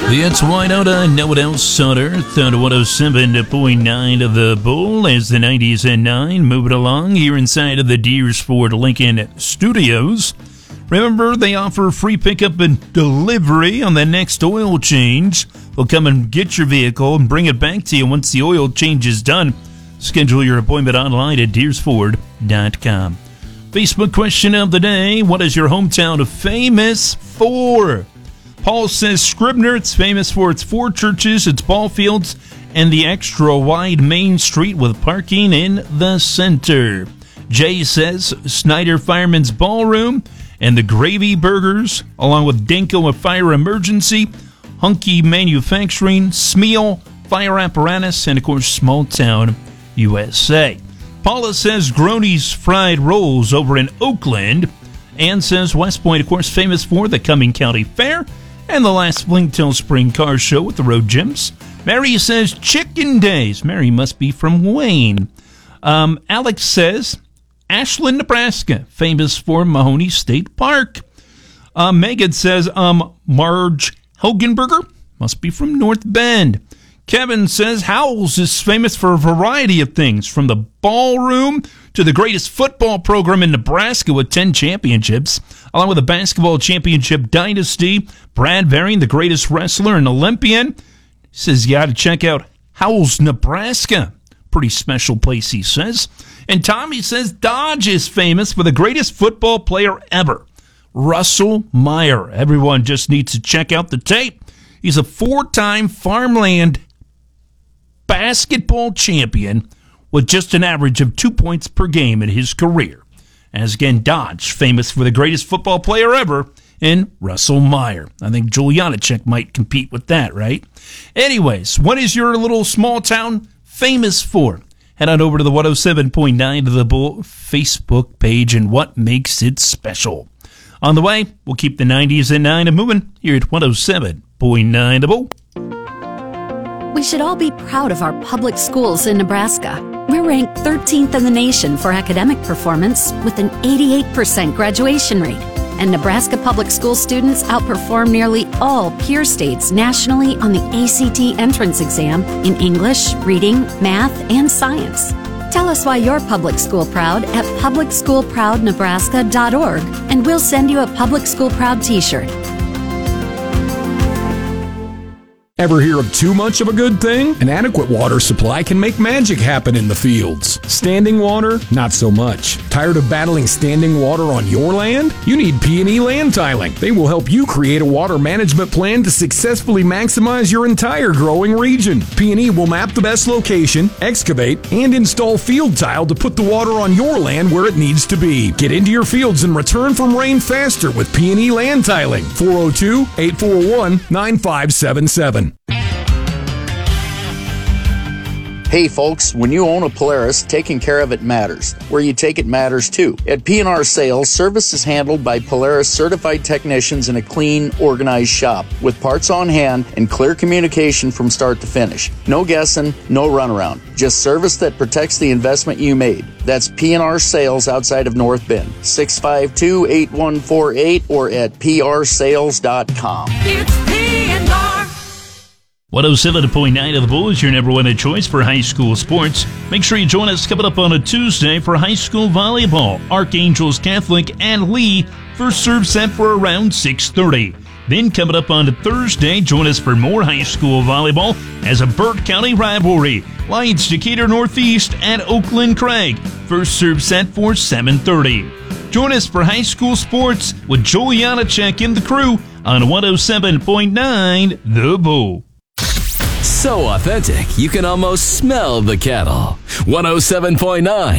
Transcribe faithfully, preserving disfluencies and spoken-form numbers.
It's Why Don't I Know It Else on Earth on one oh seven point nine of the Bull as the nineties and nine moving along here inside of the Deersford Lincoln Studios. Remember, they offer free pickup and delivery on the next oil change. They'll come and get your vehicle and bring it back to you once the oil change is done. Schedule your appointment online at deersford dot com. Facebook question of the day: what is your hometown famous for? Paul says Scribner. It's famous for its four churches, its ball fields, and the extra wide main street with parking in the center. Jay says Snyder Fireman's Ballroom and the Gravy Burgers, along with Denko Fire Emergency, Hunky Manufacturing, Smeal Fire Apparatus, and of course Small Town U S A. Paula says Groney's Fried Rolls over in Oakland. Ann says West Point, of course, famous for the Cumming County Fair and the last Blinktail Spring Car Show with the Road Gyms. Mary says Chicken Days. Mary must be from Wayne. Um, Alex says Ashland, Nebraska, famous for Mahoney State Park. Uh, Megan says um, Marge Helgenberger, must be from North Bend. Kevin says Howells is famous for a variety of things, from the ballroom to the greatest football program in Nebraska with ten championships, along with a basketball championship dynasty. Brad Varian, the greatest wrestler and Olympian, says you got to check out Howells, Nebraska. Pretty special place, he says. And Tommy says Dodge is famous for the greatest football player ever, Russell Meyer. Everyone just needs to check out the tape. He's a four-time farmland basketball champion with just an average of two points per game in his career. As again, Dodge, famous for the greatest football player ever in Russell Meyer. I think Julianacek might compete with that, right? Anyways, what is your little small town famous for? Head on over to the one oh seven point nine of the Bull Facebook page and what makes it special. On the way, we'll keep the nineties and nine moving here at one oh seven point nine the Bull. We should all be proud of our public schools in Nebraska. We're ranked thirteenth in the nation for academic performance with an eighty-eight percent graduation rate. And Nebraska public school students outperform nearly all peer states nationally on the A C T entrance exam in English, reading, math, and science. Tell us why you're public school proud at public school proud nebraska dot org, and we'll send you a Public School Proud t-shirt. Ever hear of too much of a good thing? An adequate water supply can make magic happen in the fields. Standing water? Not so much. Tired of battling standing water on your land? You need P and E Land Tiling. They will help you create a water management plan to successfully maximize your entire growing region. P and E will map the best location, excavate, and install field tile to put the water on your land where it needs to be. Get into your fields and return from rain faster with P and E Land Tiling. four oh two, eight four one, nine five seven seven. Hey folks, when you own a Polaris, taking care of it matters. Where you take it matters too. At P and R Sales, service is handled by Polaris certified technicians in a clean, organized shop with parts on hand and clear communication from start to finish. No guessing, no runaround. Just service that protects the investment you made. That's P and R Sales outside of North Bend. six five two, eight one four eight or at p r sales dot com. It's P and R. one oh seven point nine of the Bull is your number one choice for high school sports. Make sure you join us coming up on a Tuesday for high school volleyball. Archangels Catholic and Lee first serve set for around six thirty. Then coming up on Thursday, join us for more high school volleyball as a Burt County rivalry. Lions Decatur Northeast at Oakland Craig. First serve set for seven thirty. Join us for high school sports with Julianacek and the crew on one oh seven point nine The Bull. So authentic, you can almost smell the kettle. one oh seven point nine